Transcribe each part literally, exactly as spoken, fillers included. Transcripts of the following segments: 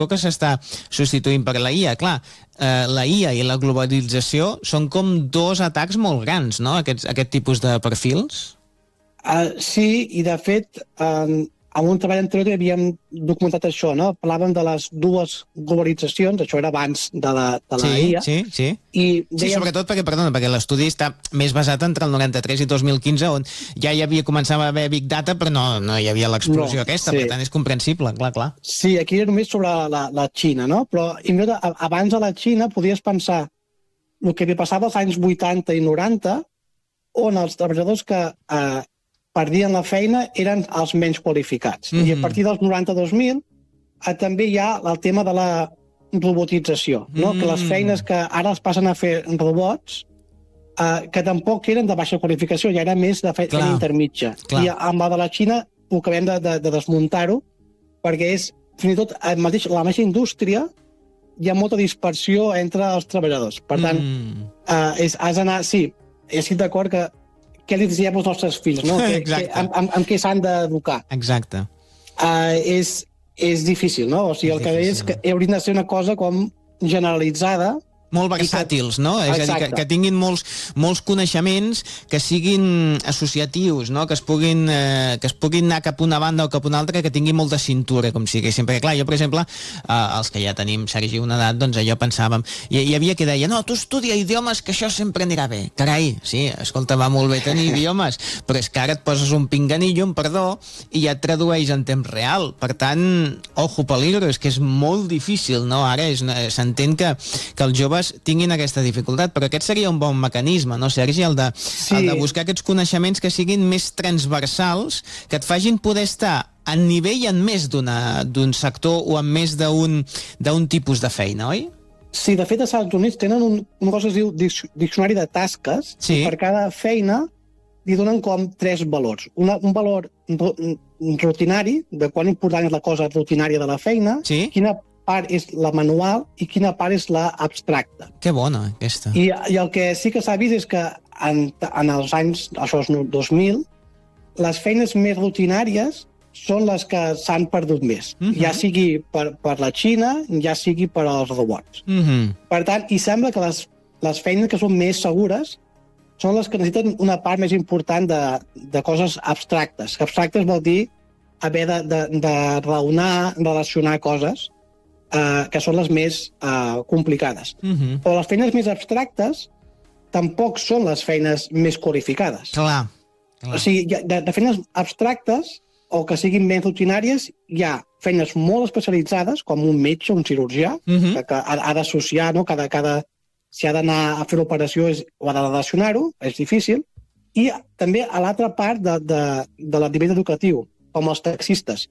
que s'està substituint per la I A. Clar, eh, la I A i la globalització són com dos atacs molt grans, no?, Aquests, aquest tipus de perfils. Uh, sí, i de fet, uh, en un treball anterior havíem documentat això, no? Parlàvem de les dues globalitzacions, això era abans de la, de la sí, I A. Sí, sí, I dèiem... sí, sobretot perquè, perdona, perquè l'estudi està més basat entre el noranta-tres i dos mil quinze, on ja hi havia començat a haver Big Data, però no, no hi havia l'explosió no, aquesta, sí. Per tant és comprensible, clar, clar. Sí, aquí era només sobre la, la Xina, no? Però abans de la Xina podies pensar el que passava als anys vuitanta i noranta, on els treballadors que eh, perdien la feina eren els menys qualificats. Mm-hmm. I a partir dels noranta-dos mil eh, també hi ha el tema de la robotització, no? Mm. Que les feines que ara es passen a fer robots, eh, que tampoc eren de baixa qualificació, ja era més de feina intermitja. Clar. I amb la de la Xina ho acabem de, de, de desmuntar-ho, perquè és, fins i tot, el mateix, la mateixa indústria hi ha molta dispersió entre els treballadors. Per tant, mm. eh, és, has d'anar... Sí, estic d'acord que què li diem als nostres fills, no? Que, que, amb, amb, amb què s'han d'educar. Exacte. Uh, és, és difícil, no? O sigui, és el que difícil. És que hauria de ser una cosa com generalitzada, molt versàtils, no? És a dir, que, que tinguin molts, molts coneixements que siguin associatius, no? Que es puguin eh, que es puguin anar cap a una banda o cap a una altra, que tinguin molta cintura, com siguessin. Perquè, clar, jo, per exemple, eh, els que ja tenim, Sergi, una edat, doncs allò pensàvem, hi, hi havia qui deia, no, tu estudia idiomes, que això sempre anirà bé. Carai, sí, escolta, va molt bé tenir idiomes, però és que ara et poses un pinganillo, un perdó, i ja et tradueix en temps real. Per tant, ojo peligro, és que és molt difícil, no? Ara s'entén que, que els joves tinguin aquesta dificultat, però aquest seria un bon mecanisme, no, Sergi? El de, sí. el de buscar aquests coneixements que siguin més transversals, que et facin poder estar en nivell en més d'un sector o en més d'un tipus de feina, oi? Sí, de fet, als Estats Units tenen un, una cosa que es diu diccionari de tasques, sí. I per cada feina li donen com tres valors. Una, un valor rutinari, de quan important és la cosa rutinària de la feina, sí. Quina part és la manual i quina part és la abstracta. Que bona, aquesta. I, i el que sí que s'ha vist és que en, en els anys, això és dos mil, les feines més rutinàries són les que s'han perdut més. Uh-huh. Ja sigui per, per la Xina, ja sigui per als robots. Uh-huh. Per tant, i sembla que les, les feines que són més segures són les que necessiten una part més important de, de coses abstractes. Que abstractes vol dir haver de, de, de raonar, relacionar coses, Uh, que són les més uh, complicades. Uh-huh. Però les feines més abstractes tampoc són les feines més qualificades. Clar. Clar. O sigui, de, de feines abstractes o que siguin més rutinàries, hi ha feines molt especialitzades, com un metge, un cirurgià, uh-huh. que, que ha, ha d'associar, no? cada, cada, si ha d'anar a fer l'operació o ha de relacionar-ho, és difícil. I també a l'altra part de, de, de la nivell educatiu, com els taxistes.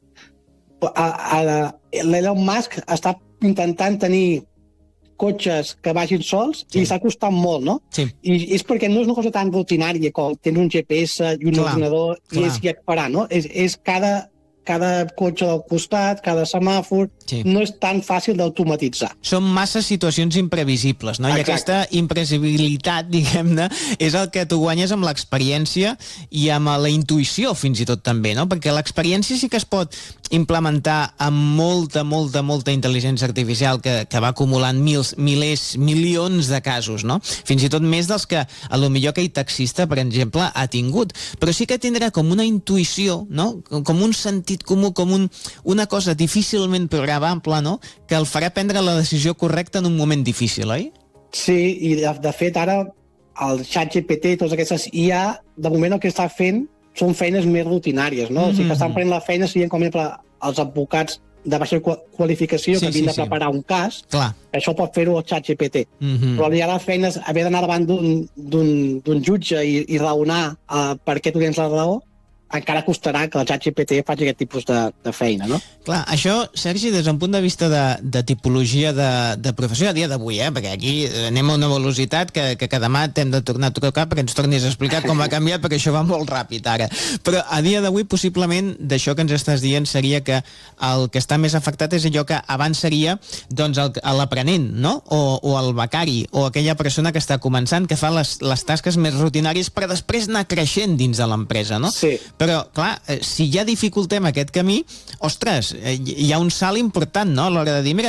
L'Elon Musk està intentant tenir cotxes que vagin sols, sí. I està costant molt, no? Sí. I és perquè no és una cosa tan rutinària com tens un G P S i un clar, ordinador clar. I és guiat per a, no? És, és cada, cada cotxe del costat, cada semàfor, sí. No és tan fàcil d'automatitzar. Són massa situacions imprevisibles, no? Exacte. I aquesta imprevisibilitat, diguem-ne, és el que tu guanyes amb l'experiència i amb la intuïció, fins i tot també, no? Perquè l'experiència sí que es pot implementar amb molta, molta, molta intel·ligència artificial que, que va acumulant mils, milers, milions de casos, no? Fins i tot més dels que a lo millor aquell taxista, per exemple, ha tingut. Però sí que tindrà com una intuïció, no? Com un sentit comú, com un, una cosa difícilment programable, no? Que el farà prendre la decisió correcta en un moment difícil, oi? Sí, i de, de fet ara el ChatGPT i totes aquestes I A, de moment el que està fent són feines més rutinàries, no? Mm-hmm. O sigui que estan prenent la feina, siguin com exemple els advocats de baixa qualificació sí, que havien sí, de preparar sí. Un cas, clar. Això pot fer-ho el ChatGPT. Mm-hmm. Però hi ha les feines, haver d'anar davant d'un jutge i, i raonar uh, per què tu tens la raó, encara costarà que el ChatGPT faci aquest tipus de, de feina, no? Clar, això, Sergi, des d'un punt de vista de, de tipologia de, de professió a dia d'avui, eh? Perquè aquí anem a una velocitat que, que, que demà t'hem de tornar a trucar perquè ens tornis a explicar com ha canviat, perquè això va molt ràpid ara. Però a dia d'avui, possiblement, d'això que ens estàs dient seria que el que està més afectat és allò que abans seria doncs, l'aprenent, no? O, o el becari, o aquella persona que està començant, que fa les, les tasques més rutinàries per després anar creixent dins de l'empresa, no? Sí. Però, clar, si ja dificultem aquest camí, ostres, hi ha un salt important, no?, a l'hora de dir, mira,